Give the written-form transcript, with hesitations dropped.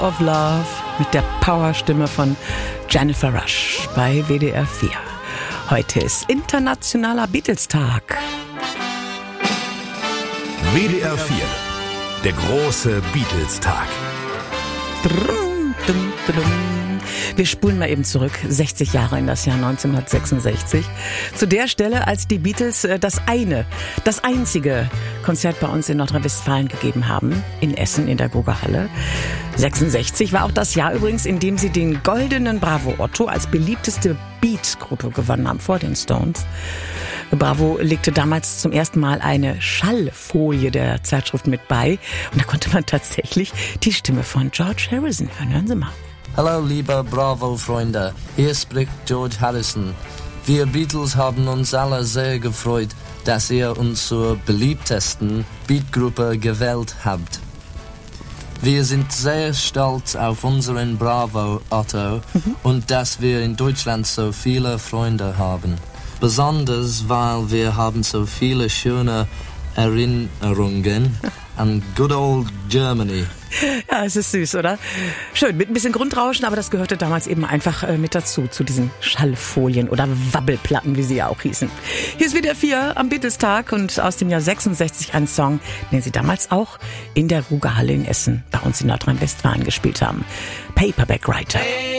of Love mit der Powerstimme von Jennifer Rush bei WDR 4. Heute ist Internationaler Beatles-Tag. WDR 4, der große Beatles-Tag. Wir spulen mal eben zurück, 60 Jahre in das Jahr 1966. Zu der Stelle, als die Beatles das einzige Konzert bei uns in Nordrhein-Westfalen gegeben haben, in Essen in der Grugahalle. 66 war auch das Jahr übrigens, in dem sie den goldenen Bravo Otto als beliebteste Beat-Gruppe gewonnen haben vor den Stones. Bravo legte damals zum ersten Mal eine Schallfolie der Zeitschrift mit bei. Und da konnte man tatsächlich die Stimme von George Harrison hören. Hören Sie mal. Hallo liebe Bravo-Freunde, hier spricht George Harrison. Wir Beatles haben uns alle sehr gefreut, dass ihr uns zur beliebtesten Beatgruppe gewählt habt. Wir sind sehr stolz auf unseren Bravo Otto und dass wir in Deutschland so viele Freunde haben. Besonders, weil wir haben so viele schöne Erinnerungen an good old Germany. Ja, es ist süß, oder? Schön, mit ein bisschen Grundrauschen, aber das gehörte damals eben einfach mit dazu, zu diesen Schallfolien oder Wabbelplatten, wie sie ja auch hießen. Hier ist WDR 4 am Beatles-Tag und aus dem Jahr 66 ein Song, den sie damals auch in der Grugahalle in Essen bei uns in Nordrhein-Westfalen gespielt haben. Paperback Writer.